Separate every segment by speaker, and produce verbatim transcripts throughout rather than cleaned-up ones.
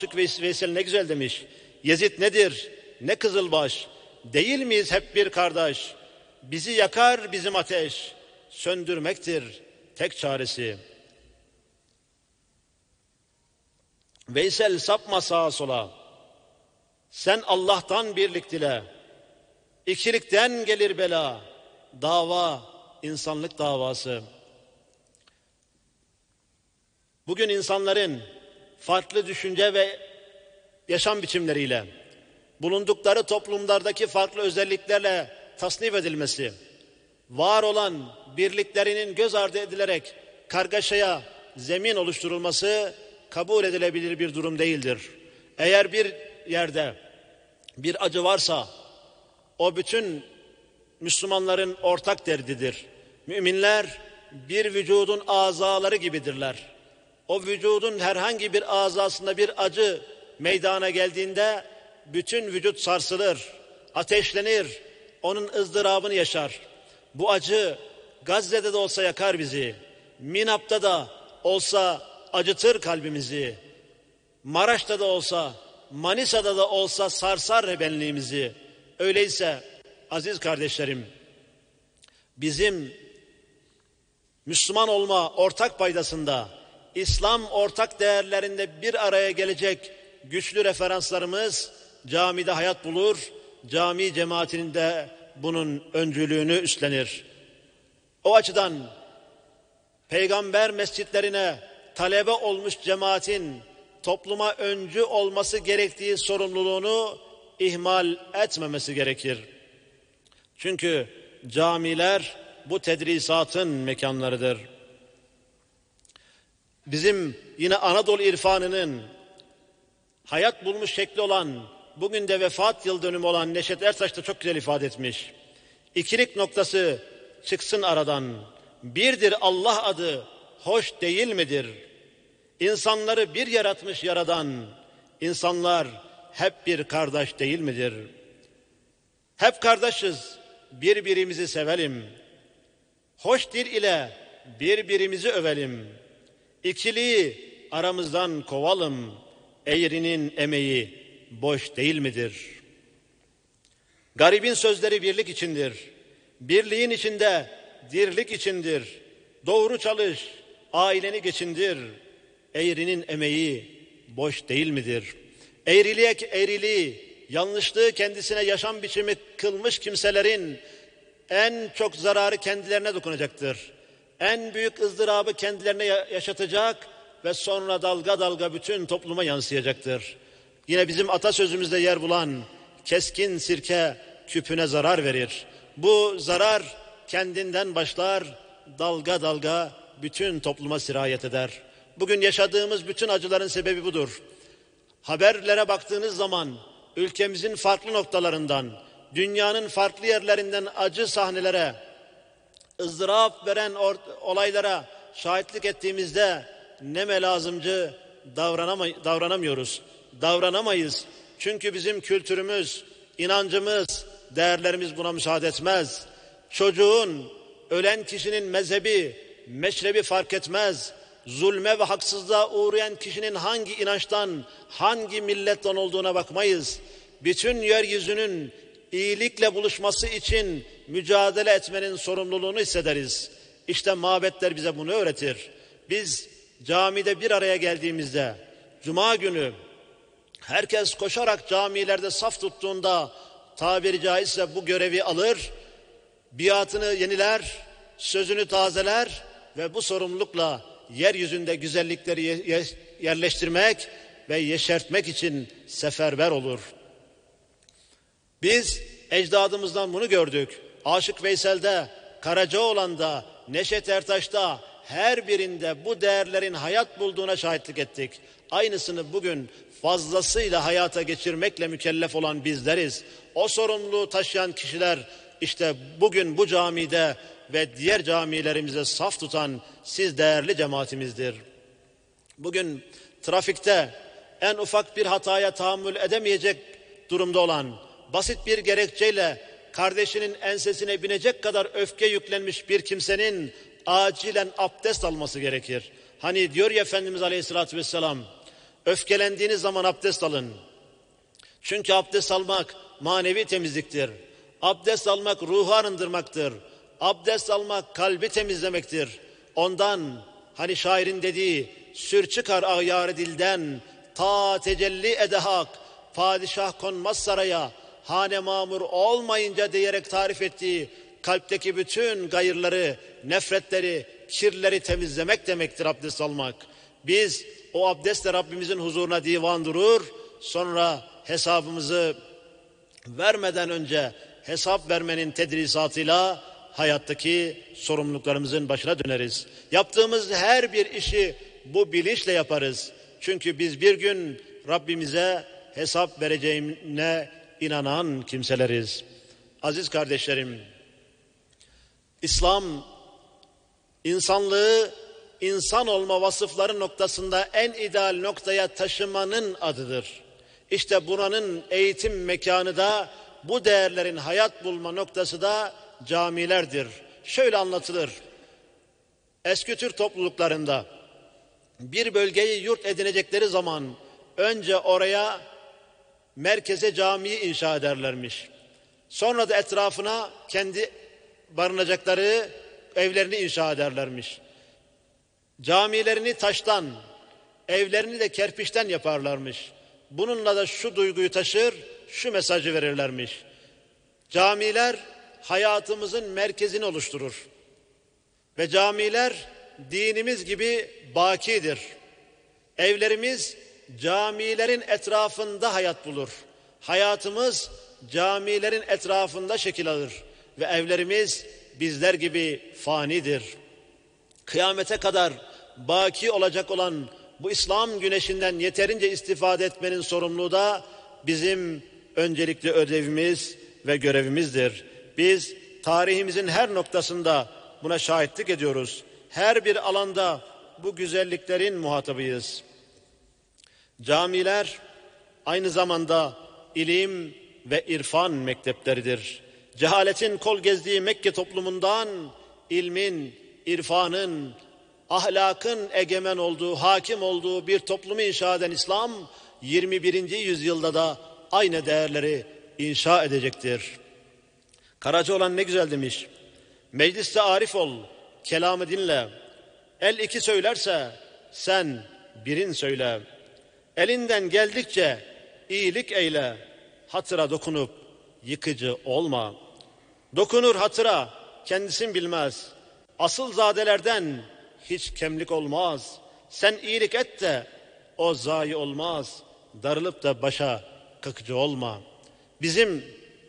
Speaker 1: Veysel ne güzel demiş. Yezid nedir? Ne kızılbaş? Değil miyiz hep bir kardeş? Bizi yakar bizim ateş. Söndürmektir tek çaresi. Veysel sapma sağa sola. Sen Allah'tan birlik dile. İkilikten gelir bela. Dava insanlık davası. Bugün insanların farklı düşünce ve yaşam biçimleriyle, bulundukları toplumlardaki farklı özelliklerle tasnif edilmesi, var olan birliklerinin göz ardı edilerek kargaşaya zemin oluşturulması kabul edilebilir bir durum değildir. Eğer bir yerde bir acı varsa o bütün Müslümanların ortak derdidir. Müminler bir vücudun azaları gibidirler. O vücudun herhangi bir azasında bir acı meydana geldiğinde bütün vücut sarsılır, ateşlenir, onun ızdırabını yaşar. Bu acı Gazze'de de olsa yakar bizi, Minap'ta da olsa acıtır kalbimizi, Maraş'ta da olsa, Manisa'da da olsa sarsar benliğimizi. Öyleyse aziz kardeşlerim, bizim Müslüman olma ortak paydasında, İslam ortak değerlerinde bir araya gelecek güçlü referanslarımız camide hayat bulur, cami cemaatinin de bunun öncülüğünü üstlenir. O açıdan peygamber mescitlerine talebe olmuş cemaatin topluma öncü olması gerektiği sorumluluğunu ihmal etmemesi gerekir. Çünkü camiler bu tedrisatın mekanlarıdır. Bizim yine Anadolu irfanının hayat bulmuş şekli olan, bugün de vefat yıl dönümü olan Neşet Ertaş da çok güzel ifade etmiş. İkilik noktası çıksın aradan, birdir Allah adı, hoş değil midir? İnsanları bir yaratmış yaradan, insanlar hep bir kardeş değil midir? Hep kardeşiz, birbirimizi sevelim. Hoş dil ile birbirimizi övelim. İkiliği aramızdan kovalım. Eğrinin emeği boş değil midir? Garibin sözleri birlik içindir. Birliğin içinde dirlik içindir. Doğru çalış, aileni geçindir. Eğrinin emeği boş değil midir? Eğriliğe eğriliği, yanlışlığı kendisine yaşam biçimi kılmış kimselerin en çok zararı kendilerine dokunacaktır. En büyük ızdırabı kendilerine yaşatacak ve sonra dalga dalga bütün topluma yansıyacaktır. Yine bizim atasözümüzde yer bulan keskin sirke küpüne zarar verir. Bu zarar kendinden başlar, dalga dalga bütün topluma sirayet eder. Bugün yaşadığımız bütün acıların sebebi budur. Haberlere baktığınız zaman ülkemizin farklı noktalarından, dünyanın farklı yerlerinden acı sahnelere, ızdırap veren olaylara şahitlik ettiğimizde ne lazımcı davranamay- davranamıyoruz, davranamayız. Çünkü bizim kültürümüz, inancımız, değerlerimiz buna müsaade etmez. Çocuğun, ölen kişinin mezhebi, meşrebi fark etmez. Zulme ve haksızlığa uğrayan kişinin hangi inançtan, hangi milletten olduğuna bakmayız. Bütün yeryüzünün iyilikle buluşması için mücadele etmenin sorumluluğunu hissederiz. İşte mabetler bize bunu öğretir. Biz camide bir araya geldiğimizde, Cuma günü herkes koşarak camilerde saf tuttuğunda tabiri caizse bu görevi alır, biatını yeniler, sözünü tazeler ve bu sorumlulukla yeryüzünde güzellikleri yerleştirmek ve yeşertmek için seferber olur. Biz ecdadımızdan bunu gördük. Aşık Veysel'de, Karacaoğlan'da, Neşet Ertaş'ta her birinde bu değerlerin hayat bulduğuna şahitlik ettik. Aynısını bugün fazlasıyla hayata geçirmekle mükellef olan bizleriz. O sorumluluğu taşıyan kişiler işte bugün bu camide ve diğer camilerimize saf tutan siz değerli cemaatimizdir. Bugün trafikte en ufak bir hataya tahammül edemeyecek durumda olan, basit bir gerekçeyle kardeşinin ensesine binecek kadar öfke yüklenmiş bir kimsenin acilen abdest alması gerekir. Hani diyor ya Efendimiz Aleyhisselatü Vesselam, Öfkelendiğiniz zaman abdest alın. Çünkü abdest almak manevi temizliktir. Abdest almak ruhu arındırmaktır. Abdest almak kalbi temizlemektir. Ondan hani şairin dediği sür çıkar ağyar dilden, ta tecelli ede hak, padişah konmaz saraya, hane mamur olmayınca diyerek tarif ettiği kalpteki bütün gayırları, nefretleri, kirleri temizlemek demektir abdest almak. Biz o abdestle Rabbimizin huzuruna divan durur, sonra hesabımızı vermeden önce hesap vermenin tedrisatıyla hayattaki sorumluluklarımızın başına döneriz. Yaptığımız her bir işi bu bilinçle yaparız. Çünkü biz bir gün Rabbimize hesap vereceğine inanan kimseleriz. Aziz kardeşlerim, İslam insanlığı insan olma vasıfları noktasında en ideal noktaya taşımanın adıdır. İşte buranın eğitim mekanı da, bu değerlerin hayat bulma noktası da camilerdir. Şöyle anlatılır. Eski Türk topluluklarında bir bölgeyi yurt edinecekleri zaman önce oraya merkeze camiyi inşa ederlermiş. Sonra da etrafına kendi barınacakları evlerini inşa ederlermiş. Camilerini taştan, evlerini de kerpiçten yaparlarmış. Bununla da şu duyguyu taşır, şu mesajı verirlermiş. Camiler hayatımızın merkezini oluşturur. Ve camiler dinimiz gibi bakidir. Evlerimiz camilerin etrafında hayat bulur. Hayatımız camilerin etrafında şekil alır. Ve evlerimiz bizler gibi fanidir. Kıyamete kadar baki olacak olan bu İslam güneşinden yeterince istifade etmenin sorumluluğu da bizim öncelikli ödevimiz ve görevimizdir. Biz tarihimizin her noktasında buna şahitlik ediyoruz. Her bir alanda bu güzelliklerin muhatabıyız. Camiler aynı zamanda ilim ve irfan mektepleridir. Cehaletin kol gezdiği Mekke toplumundan ilmin, irfanın, ahlakın egemen olduğu, hakim olduğu bir toplumu inşa eden İslam, yirmi birinci yüzyılda da aynı değerleri inşa edecektir. Karacaoğlan ne güzel demiş. Mecliste arif ol, kelamı dinle. El iki söylerse sen birin söyle. Elinden geldikçe iyilik eyle. Hatıra dokunup yıkıcı olma. Dokunur hatıra, kendisin bilmez. Asıl zadelerden hiç kemlik olmaz. Sen iyilik et de o zayi olmaz. Darılıp da başa kakıcı olma. Bizim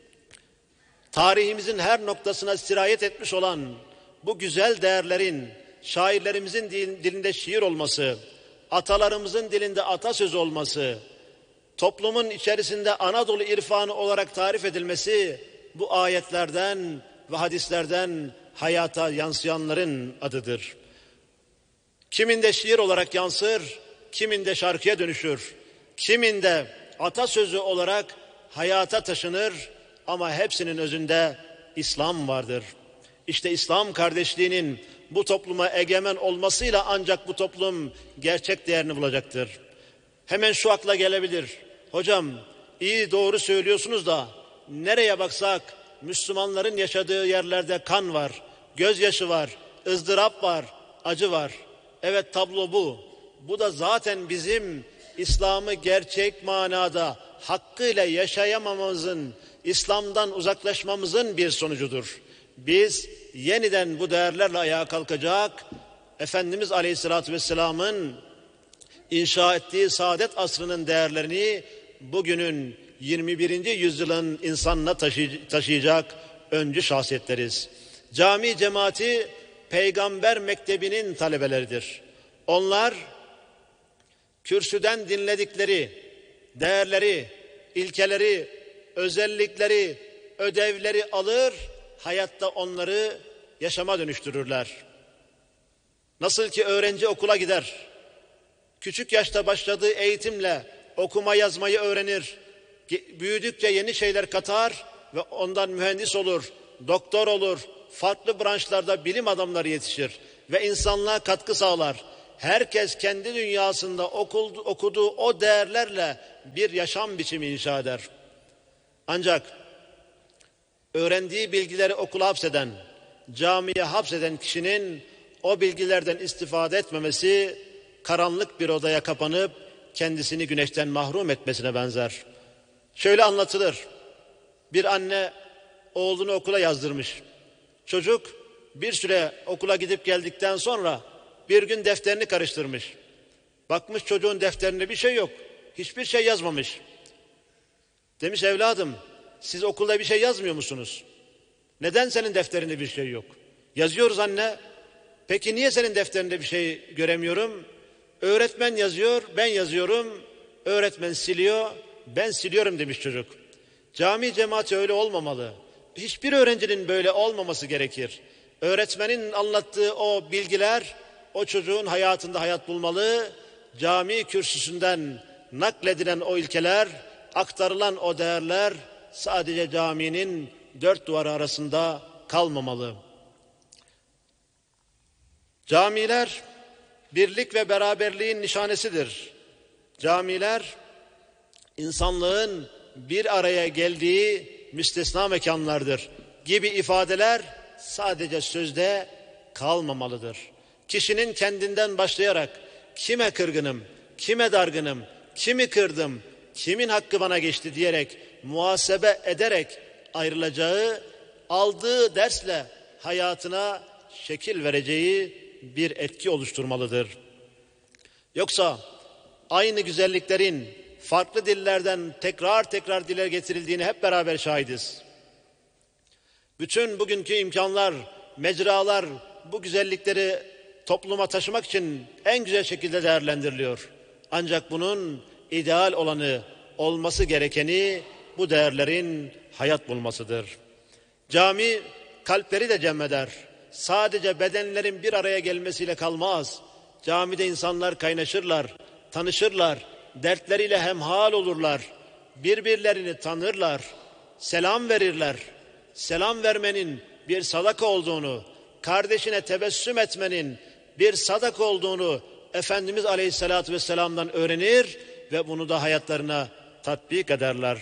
Speaker 1: tarihimizin her noktasına sirayet etmiş olan bu güzel değerlerin şairlerimizin dilinde şiir olması, atalarımızın dilinde atasöz olması, toplumun içerisinde Anadolu irfanı olarak tarif edilmesi bu ayetlerden ve hadislerden hayata yansıyanların adıdır. Kiminde şiir olarak yansır, kiminde şarkıya dönüşür, kiminde atasözü olarak hayata taşınır ama hepsinin özünde İslam vardır. İşte İslam kardeşliğinin bu topluma egemen olmasıyla ancak bu toplum gerçek değerini bulacaktır. Hemen şu akla gelebilir. Hocam iyi doğru söylüyorsunuz da nereye baksak Müslümanların yaşadığı yerlerde kan var, gözyaşı var, ızdırap var, acı var. Evet, tablo bu. Bu da zaten bizim İslam'ı gerçek manada hakkıyla yaşayamamamızın, İslam'dan uzaklaşmamızın bir sonucudur. Biz yeniden bu değerlerle ayağa kalkacak, Efendimiz Aleyhisselatü Vesselam'ın inşa ettiği saadet asrının değerlerini bugünün yirmi birinci yüzyılın insanına taşıyacak öncü şahsiyetleriz. Cami cemaati Peygamber mektebinin talebeleridir. Onlar kürsüden dinledikleri değerleri, ilkeleri, özellikleri, ödevleri alır, hayatta onları yaşama dönüştürürler. Nasıl ki öğrenci okula gider, küçük yaşta başladığı eğitimle okuma yazmayı öğrenir, büyüdükçe yeni şeyler katar ve ondan mühendis olur, doktor olur, farklı branşlarda bilim adamları yetişir ve insanlığa katkı sağlar. herkes kendi dünyasında okuldu, okuduğu o değerlerle bir yaşam biçimi inşa eder. Ancak öğrendiği bilgileri okula hapseden, camiye hapseden kişinin o bilgilerden istifade etmemesi, karanlık bir odaya kapanıp kendisini güneşten mahrum etmesine benzer. Şöyle anlatılır: bir anne oğlunu okula yazdırmış. Çocuk bir süre okula gidip geldikten sonra bir gün defterini karıştırmış. Bakmış çocuğun defterinde bir şey yok. Hiçbir şey yazmamış. Demiş, evladım, siz okulda bir şey yazmıyor musunuz? Neden senin defterinde bir şey yok? Yazıyoruz anne. Peki niye senin defterinde bir şey göremiyorum? Öğretmen yazıyor, ben yazıyorum. Öğretmen siliyor, ben siliyorum demiş çocuk. Cami cemaati öyle olmamalı. Hiçbir öğrencinin böyle olmaması gerekir. Öğretmenin anlattığı o bilgiler o çocuğun hayatında hayat bulmalı. Cami kürsüsünden nakledilen o ilkeler, aktarılan o değerler sadece caminin dört duvarı arasında kalmamalı. Camiler birlik ve beraberliğin nişanesidir. Camiler insanlığın bir araya geldiği müstesna mekanlardır gibi ifadeler sadece sözde kalmamalıdır. Kişinin kendinden başlayarak kime kırgınım, kime dargınım, kimi kırdım, kimin hakkı bana geçti diyerek muhasebe ederek ayrılacağı, aldığı dersle hayatına şekil vereceği bir etki oluşturmalıdır. Yoksa aynı güzelliklerin farklı dillerden tekrar tekrar dile getirildiğini hep beraber şahidiz. Bütün bugünkü imkanlar, mecralar bu güzellikleri topluma taşımak için en güzel şekilde değerlendiriliyor. Ancak bunun ideal olanı, olması gerekeni bu değerlerin hayat bulmasıdır. Cami kalpleri de cem eder. Sadece bedenlerin bir araya gelmesiyle kalmaz. Camide insanlar kaynaşırlar, tanışırlar, dertleriyle hemhal olurlar, birbirlerini tanırlar, selam verirler. Selam vermenin bir sadaka olduğunu, kardeşine tebessüm etmenin bir sadaka olduğunu Efendimiz Aleyhisselatü Vesselam'dan öğrenir ve bunu da hayatlarına tatbik ederler.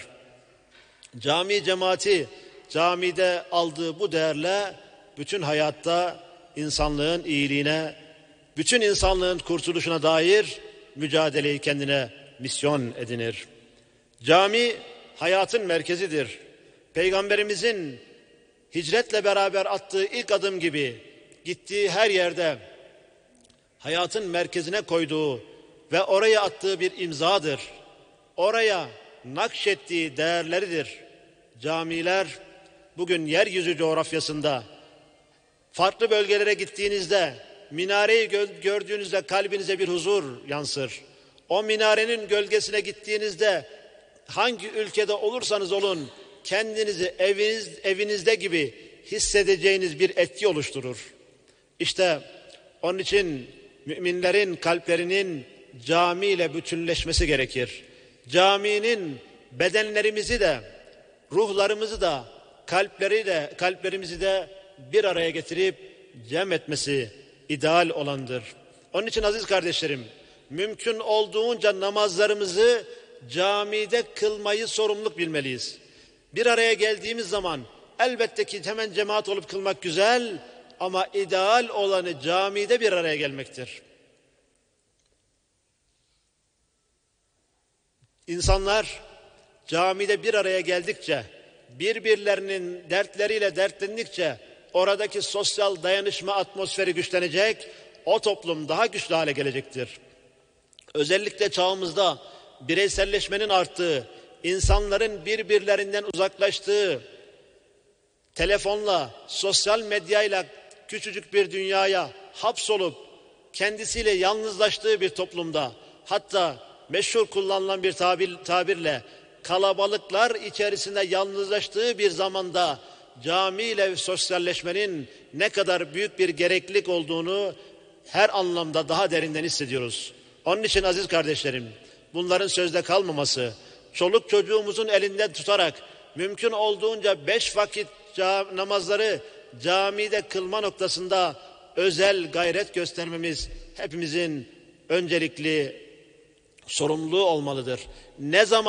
Speaker 1: Cami cemaati camide aldığı bu değerle bütün hayatta insanlığın iyiliğine, bütün insanlığın kurtuluşuna dair mücadeleyi kendine misyon edinir. Cami hayatın merkezidir. Peygamberimizin hicretle beraber attığı ilk adım gibi gittiği her yerde hayatın merkezine koyduğu ve oraya attığı bir imzadır. Oraya nakşettiği değerleridir. Camiler bugün yeryüzü coğrafyasında farklı bölgelere gittiğinizde minareyi gördüğünüzde kalbinize bir huzur yansır. O minarenin gölgesine gittiğinizde hangi ülkede olursanız olun kendinizi eviniz, evinizde gibi hissedeceğiniz bir etki oluşturur. İşte onun için müminlerin kalplerinin camiyle bütünleşmesi gerekir. Caminin bedenlerimizi de, ruhlarımızı da, kalpleri de, kalplerimizi de bir araya getirip cem etmesi ideal olandır. Onun için aziz kardeşlerim, mümkün olduğunca namazlarımızı camide kılmayı sorumluluk bilmeliyiz. Bir araya geldiğimiz zaman elbette ki hemen cemaat olup kılmak güzel ama ideal olanı camide bir araya gelmektir. İnsanlar camide bir araya geldikçe, birbirlerinin dertleriyle dertlendikçe oradaki sosyal dayanışma atmosferi güçlenecek, o toplum daha güçlü hale gelecektir. Özellikle çağımızda bireyselleşmenin arttığı, insanların birbirlerinden uzaklaştığı, telefonla, sosyal medyayla küçücük bir dünyaya hapsolup kendisiyle yalnızlaştığı bir toplumda, hatta meşhur kullanılan bir tabir, tabirle kalabalıklar içerisinde yalnızlaştığı bir zamanda camiyle sosyalleşmenin ne kadar büyük bir gereklilik olduğunu her anlamda daha derinden hissediyoruz. Onun için aziz kardeşlerim, bunların sözde kalmaması, çoluk çocuğumuzun elinden tutarak mümkün olduğunca beş vakit namazları camide kılma noktasında özel gayret göstermemiz hepimizin öncelikli sorumluluğu olmalıdır. Ne zaman